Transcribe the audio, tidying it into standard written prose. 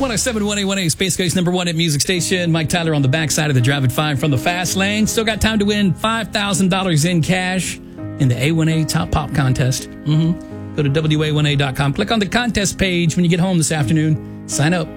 107.1A1A, Space Coast number one at Music Station. Mike Tyler on the backside of the Drive at 5 from the Fast Lane. Still got time to win $5,000 in cash in the A1A Top Pop Contest. Go to WA1A.com. Click on the contest page when you get home this afternoon. Sign up.